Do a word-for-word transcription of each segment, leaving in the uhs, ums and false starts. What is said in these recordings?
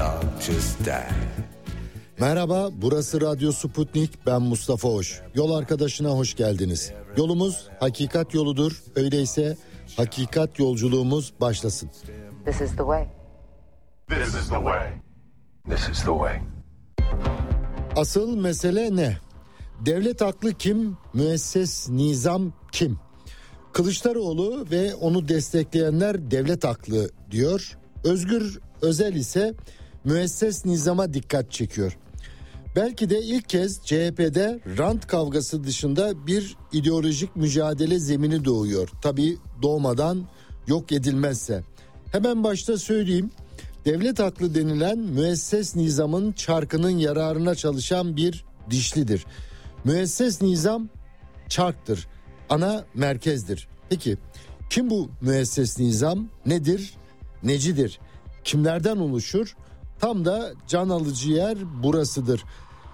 dog just died. Merhaba, burası Radyo Sputnik, ben Mustafa Hoş. Yol arkadaşına hoş geldiniz. Yolumuz hakikat yoludur, öyleyse hakikat yolculuğumuz başlasın. This is the way. This is the way. This is the way. Asıl mesele ne? Devlet aklı kim? Müesses nizam kim? Kılıçdaroğlu ve onu destekleyenler devlet aklı diyor. Özgür Özel ise müesses nizama dikkat çekiyor. Belki de ilk kez C H P'de rant kavgası dışında bir ideolojik mücadele zemini doğuyor. Tabii doğmadan yok edilmezse. Hemen başta söyleyeyim. Devlet aklı denilen müesses nizamın çarkının yararına çalışan bir dişlidir. Müesses nizam çarktır, ana merkezdir. Peki kim bu müesses nizam? Nedir? Necidir? Kimlerden oluşur? Tam da can alıcı yer burasıdır.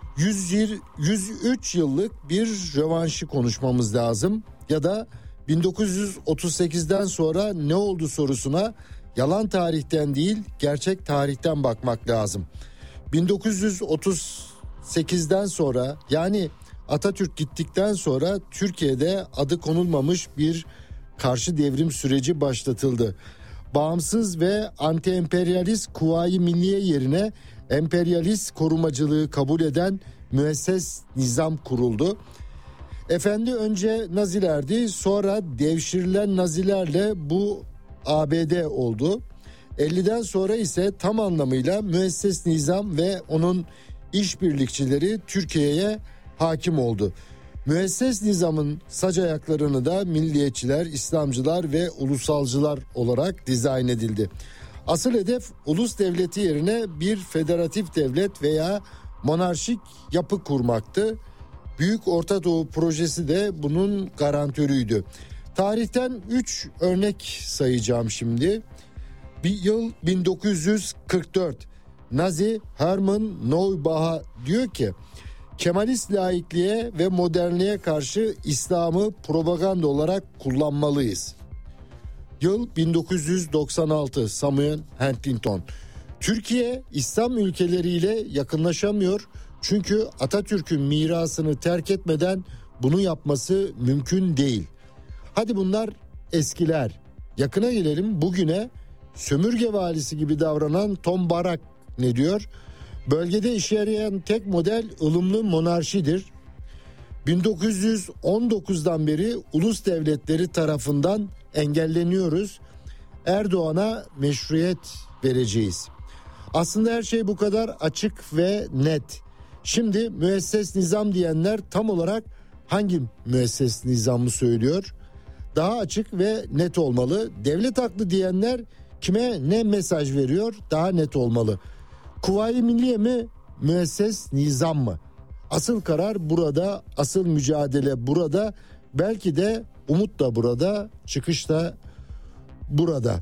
yüz üç yıllık bir rövanşı konuşmamız lazım. Ya da bin dokuz yüz otuz sekizden sonra ne oldu sorusuna yalan tarihten değil gerçek tarihten bakmak lazım. bin dokuz yüz otuz sekizden sonra, yani Atatürk gittikten sonra Türkiye'de adı konulmamış bir karşı devrim süreci başlatıldı. Bağımsız ve anti-emperyalist Kuvayi Milliye yerine emperyalist korumacılığı kabul eden müesses nizam kuruldu. Efendi önce Nazilerdi, sonra devşirilen Nazilerle bu A B D oldu. elliden sonra ise tam anlamıyla müesses nizam ve onun işbirlikçileri Türkiye'ye hakim oldu. Müesses nizamın sac ayaklarını da milliyetçiler, İslamcılar ve ulusalcılar olarak dizayn edildi. Asıl hedef ulus devleti yerine bir federatif devlet veya monarşik yapı kurmaktı. Büyük Orta Doğu projesi de bunun garantörüydü. Tarihten üç örnek sayacağım şimdi. Bir yıl bin dokuz yüz kırk dört. Nazi Hermann Neubauer diyor ki Kemalist laikliğe ve modernliğe karşı İslam'ı propaganda olarak kullanmalıyız. Yıl bin dokuz yüz doksan altı. Samuel Huntington. Türkiye İslam ülkeleriyle yakınlaşamıyor çünkü Atatürk'ün mirasını terk etmeden bunu yapması mümkün değil. Hadi bunlar eskiler. Yakına gelelim bugüne. Sömürge valisi gibi davranan Tom Barak ne diyor? Bölgede işe yarayan tek model ılımlı monarşidir. bin dokuz yüz on dokuzdan beri ulus devletleri tarafından engelleniyoruz. Erdoğan'a meşruiyet vereceğiz. Aslında her şey bu kadar açık ve net. Şimdi müesses nizam diyenler tam olarak hangi müesses nizamı söylüyor? Daha açık ve net olmalı. Devlet aklı diyenler kime ne mesaj veriyor? Daha net olmalı. Kuvayi Milliye mi, müesses nizam mı? Asıl karar burada, asıl mücadele burada. Belki de umut da burada, çıkış da burada.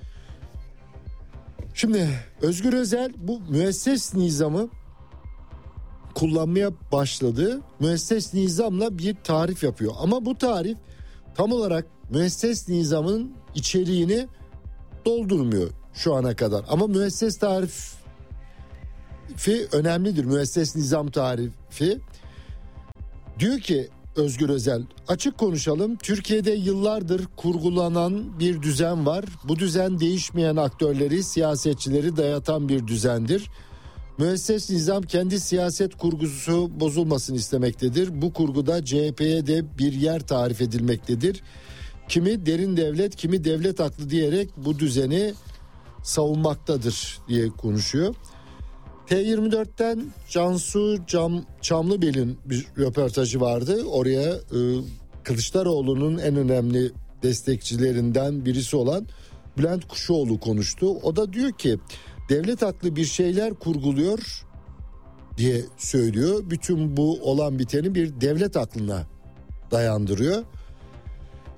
Şimdi Özgür Özel bu müesses nizamı kullanmaya başladı. Müesses nizamla bir tarif yapıyor. Ama bu tarif tam olarak müesses nizamın içeriğini doldurmuyor şu ana kadar. Ama müesses tarifi önemlidir. Müesses nizam tarifi. Diyor ki Özgür Özel, açık konuşalım, Türkiye'de yıllardır kurgulanan bir düzen var. Bu düzen değişmeyen aktörleri, siyasetçileri dayatan bir düzendir. Müesses nizam kendi siyaset kurgusu bozulmasını istemektedir. Bu kurguda C H P'ye de bir yer tarif edilmektedir. Kimi derin devlet, kimi devlet aklı diyerek bu düzeni savunmaktadır diye konuşuyor. T yirmi dörtten Cansu Cam, Çamlıbel'in bir röportajı vardı. Oraya e, Kılıçdaroğlu'nun en önemli destekçilerinden birisi olan Bülent Kuşoğlu konuştu. O da diyor ki devlet aklı bir şeyler kurguluyor diye söylüyor. Bütün bu olan biteni bir devlet aklına dayandırıyor.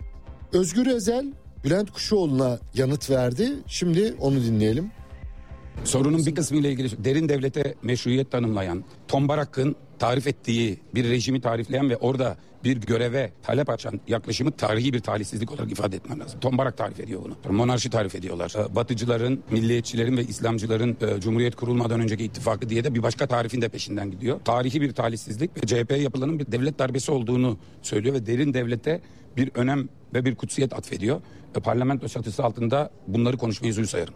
Özgür Özel Bülent Kuşoğlu'na yanıt verdi. Şimdi onu dinleyelim. Sorunun bir kısmı ile ilgili derin devlete meşruiyet tanımlayan, Tombarak'ın tarif ettiği bir rejimi tarifleyen ve orada bir göreve talep açan yaklaşımı tarihi bir talihsizlik olarak ifade etmem lazım. Tombarak tarif ediyor bunu. Monarşi tarif ediyorlar. Batıcıların, milliyetçilerin ve İslamcıların e, Cumhuriyet kurulmadan önceki ittifakı diye de bir başka tarifin de peşinden gidiyor. Tarihi bir talihsizlik ve C H P yapılanın bir devlet darbesi olduğunu söylüyor ve derin devlete bir önem ve bir kutsiyet atfediyor. E, parlamento çatısı altında bunları konuşmayı zul sayarım.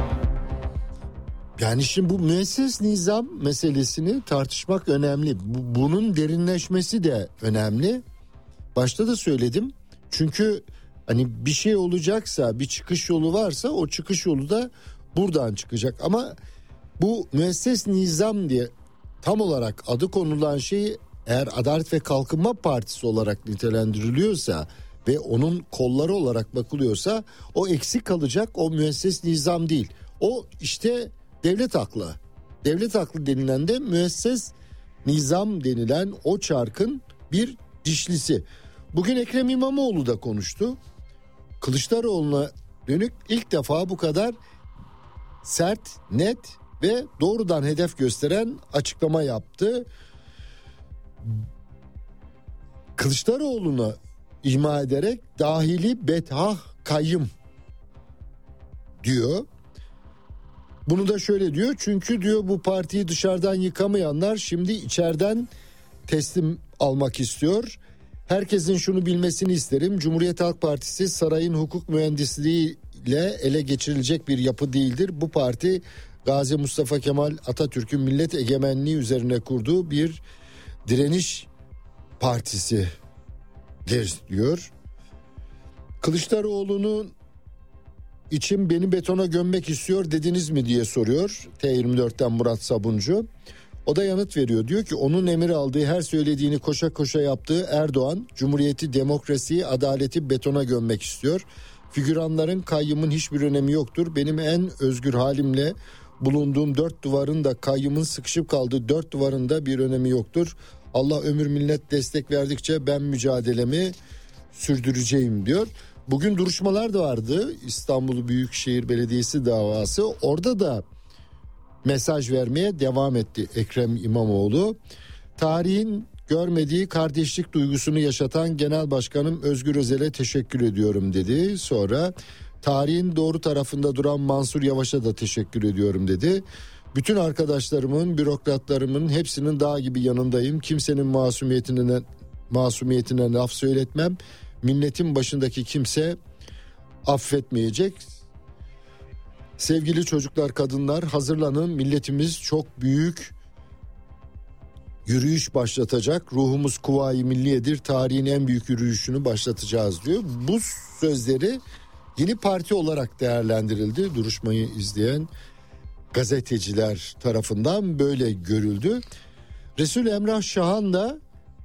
Yani şimdi bu müesses nizam meselesini tartışmak önemli. Bu, bunun derinleşmesi de önemli. Başta da söyledim. Çünkü hani bir şey olacaksa, bir çıkış yolu varsa o çıkış yolu da buradan çıkacak. Ama bu müesses nizam diye tam olarak adı konulan şey eğer Adalet ve Kalkınma Partisi olarak nitelendiriliyorsa ve onun kolları olarak bakılıyorsa o eksik kalacak, o müesses nizam değil. O işte devlet aklı. Devlet aklı denilen de müesses nizam denilen o çarkın bir dişlisi. Bugün Ekrem İmamoğlu da konuştu. Kılıçdaroğlu'na dönük ilk defa bu kadar sert, net ve doğrudan hedef gösteren açıklama yaptı. Kılıçdaroğlu'na ima ederek dahili bethah kayyım diyor. Bunu da şöyle diyor, çünkü diyor bu partiyi dışarıdan yıkamayanlar şimdi içeriden teslim almak istiyor. Herkesin şunu bilmesini isterim. Cumhuriyet Halk Partisi sarayın hukuk mühendisliğiyle ele geçirilecek bir yapı değildir. Bu parti Gazi Mustafa Kemal Atatürk'ün millet egemenliği üzerine kurduğu bir direniş partisidir diyor. Kılıçdaroğlu'nun İçim beni betona gömmek istiyor dediniz mi diye soruyor T yirmi dörtten Murat Sabuncu. O da yanıt veriyor, diyor ki onun emir aldığı her söylediğini koşa koşa yaptığı Erdoğan Cumhuriyeti, demokrasiyi, adaleti betona gömmek istiyor. Figüranların, kayyımın hiçbir önemi yoktur. Benim en özgür halimle bulunduğum dört duvarın da kayyımın sıkışıp kaldığı dört duvarın da bir önemi yoktur. Allah ömür millet destek verdikçe ben mücadelemi sürdüreceğim diyor. Bugün duruşmalar da vardı. İstanbul Büyükşehir Belediyesi davası. Orada da mesaj vermeye devam etti Ekrem İmamoğlu. Tarihin görmediği kardeşlik duygusunu yaşatan Genel Başkanım Özgür Özel'e teşekkür ediyorum dedi. Sonra tarihin doğru tarafında duran Mansur Yavaş'a da teşekkür ediyorum dedi. Bütün arkadaşlarımın, bürokratlarımın hepsinin dağ gibi yanındayım. Kimsenin masumiyetine, masumiyetine laf söyletmem. Milletin başındaki kimse affetmeyecek. Sevgili çocuklar, kadınlar, hazırlanın. Milletimiz çok büyük yürüyüş başlatacak. Ruhumuz Kuvayi Milliye'dir. Tarihin en büyük yürüyüşünü başlatacağız diyor. Bu sözleri yeni parti olarak değerlendirildi. Duruşmayı izleyen gazeteciler tarafından böyle görüldü. Resul Emrah Şahan da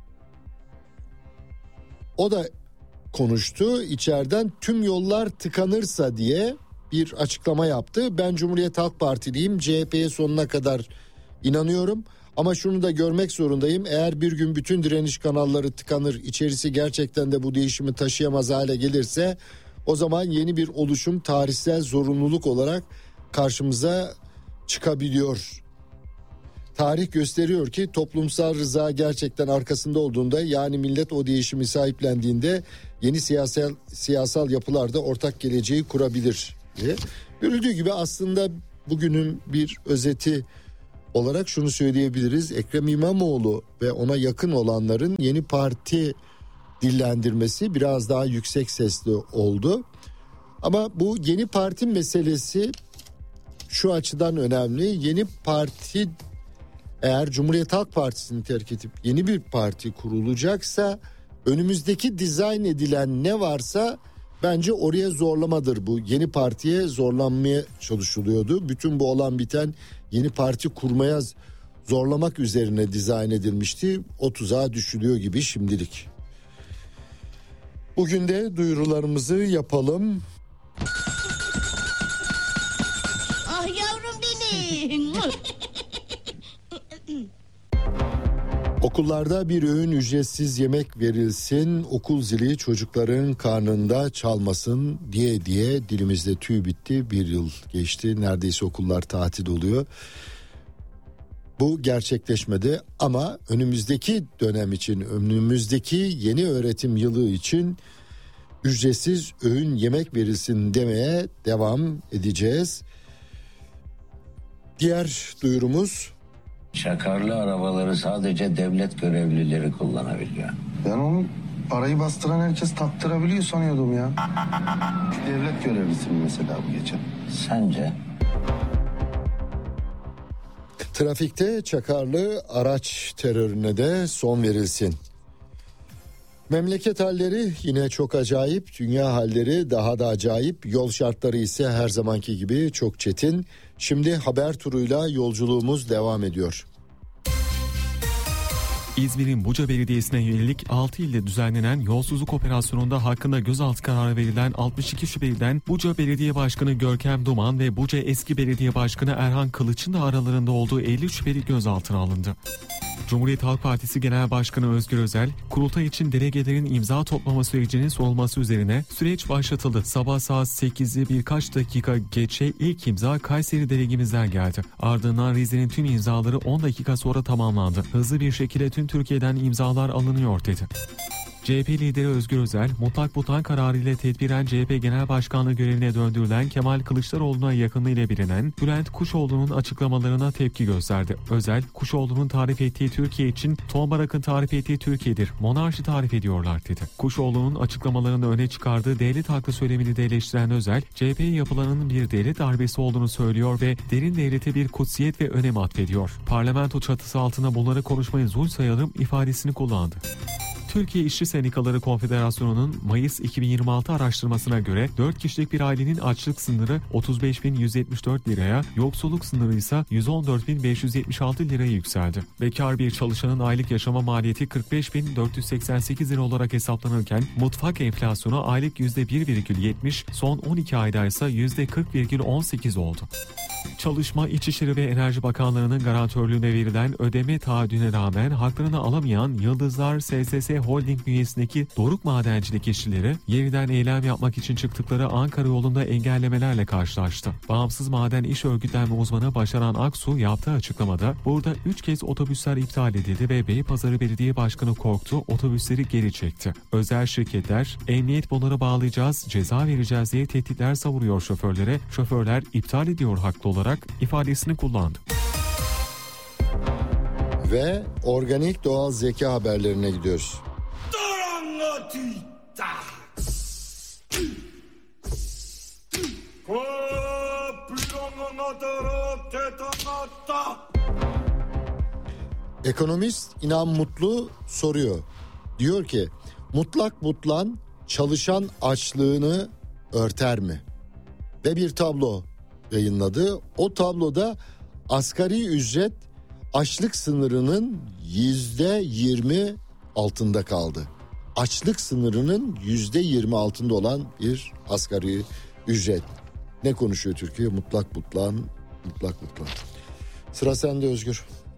o da konuştu. İçeriden tüm yollar tıkanırsa diye bir açıklama yaptı. Ben Cumhuriyet Halk Partiliyim. C H P'ye sonuna kadar inanıyorum. Ama şunu da görmek zorundayım. Eğer bir gün bütün direniş kanalları tıkanır, içerisi gerçekten de bu değişimi taşıyamaz hale gelirse o zaman yeni bir oluşum tarihsel zorunluluk olarak karşımıza çıkabiliyor. Tarih gösteriyor ki toplumsal rıza gerçekten arkasında olduğunda, yani millet o değişimi sahiplendiğinde yeni siyasal siyasal yapılarda ortak geleceği kurabilir diye. Görüldüğü gibi aslında bugünün bir özeti olarak şunu söyleyebiliriz. Ekrem İmamoğlu ve ona yakın olanların yeni parti dillendirmesi biraz daha yüksek sesli oldu. Ama bu yeni parti meselesi şu açıdan önemli. Yeni parti, eğer Cumhuriyet Halk Partisi'ni terk edip yeni bir parti kurulacaksa önümüzdeki dizayn edilen ne varsa bence oraya zorlamadır bu. Yeni partiye zorlanmaya çalışılıyordu. Bütün bu olan biten yeni parti kurmaya zorlamak üzerine dizayn edilmişti. O tuzağa düşülüyor gibi şimdilik. Bugün de duyurularımızı yapalım. Ah yavrum benim. Okullarda bir öğün ücretsiz yemek verilsin, okul zili çocukların karnında çalmasın diye diye dilimizde tüy bitti. Bir yıl geçti, neredeyse okullar tatil oluyor. Bu gerçekleşmedi ama önümüzdeki dönem için, önümüzdeki yeni öğretim yılı için ücretsiz öğün yemek verilsin demeye devam edeceğiz. Diğer duyurumuz: Çakarlı arabaları sadece devlet görevlileri kullanabiliyor. Ben onu parayı bastıran herkes taktırabiliyor sanıyordum ya. Devlet görevlisi mi mesela bu geçen? Sence? Trafikte çakarlı araç terörüne de son verilsin. Memleket halleri yine çok acayip, dünya halleri daha da acayip, yol şartları ise her zamanki gibi çok çetin. Şimdi haber turuyla yolculuğumuz devam ediyor. İzmir'in Buca Belediyesi'ne yönelik altı ilde düzenlenen yolsuzluk operasyonunda hakkında gözaltı kararı verilen altmış iki şüpheliden Buca Belediye Başkanı Görkem Duman ve Buca Eski Belediye Başkanı Erhan Kılıç'ın da aralarında olduğu elli şüpheli gözaltına alındı. Cumhuriyet Halk Partisi Genel Başkanı Özgür Özel, kurultay için delegelerin imza toplama sürecinin sorulması üzerine süreç başlatıldı. Sabah saat sekizi birkaç dakika geçe ilk imza Kayseri delegimizden geldi. Ardından Rize'nin tüm imzaları on dakika sonra tamamlandı. Hızlı bir şekilde tüm Türkiye'den imzalar alınıyor dedi. C H P lideri Özgür Özel, mutlak butan kararıyla tedbiren C H P Genel Başkanlığı görevine döndürülen Kemal Kılıçdaroğlu'na yakınlığıyla bilinen Bülent Kuşoğlu'nun açıklamalarına tepki gösterdi. Özel, Kuşoğlu'nun tarif ettiği Türkiye için Tombarak'ın tarif ettiği Türkiye'dir, monarşi tarif ediyorlar dedi. Kuşoğlu'nun açıklamalarını öne çıkardığı devlet haklı söylemini de eleştiren Özel, C H P'ye yapılanın bir devlet darbesi olduğunu söylüyor ve derin devlete bir kutsiyet ve önem atfediyor. Parlamento çatısı altında bunları konuşmayı zul sayalım ifadesini kullandı. Türkiye İşçi Sendikaları Konfederasyonu'nun Mayıs iki bin yirmi altı araştırmasına göre dört kişilik bir ailenin açlık sınırı otuz beş bin yüz yetmiş dört liraya, yoksulluk sınırı ise yüz on dört bin beş yüz yetmiş altı liraya yükseldi. Bekar bir çalışanın aylık yaşama maliyeti kırk beş bin dört yüz seksen sekiz lira olarak hesaplanırken mutfak enflasyonu aylık yüzde bir virgül yetmiş, son on iki ayda ise yüzde kırk virgül on sekiz oldu. Çalışma, İçişleri ve Enerji Bakanlığı'nın garantörlüğüne verilen ödeme taahhüdüne rağmen haklarını alamayan Yıldızlar S S S Holding bünyesindeki Doruk Madencilik işçileri yeniden eylem yapmak için çıktıkları Ankara yolunda engellemelerle karşılaştı. Bağımsız Maden İş Örgütlenme uzmanı Başaran Aksu yaptığı açıklamada burada üç kez otobüsler iptal edildi ve Beypazarı Belediye Başkanı korktu, otobüsleri geri çekti. Özel şirketler emniyet bunları bağlayacağız, ceza vereceğiz diye tehditler savuruyor şoförlere. Şoförler iptal ediyor haklı olarak ifadesini kullandı. Ve organik doğal zeka haberlerine gidiyoruz. Ekonomist İnan Mutlu soruyor. Diyor ki, mutlak butlan çalışan açlığını örter mi? Ve bir tablo yayınladı. O tabloda asgari ücret açlık sınırının yüzde yirmi altında kaldı. Açlık sınırının yüzde yirmi altında olan bir asgari ücret. Ne konuşuyor Türkiye? Mutlak butlan, mutlak butlan. Sıra sende Özgür.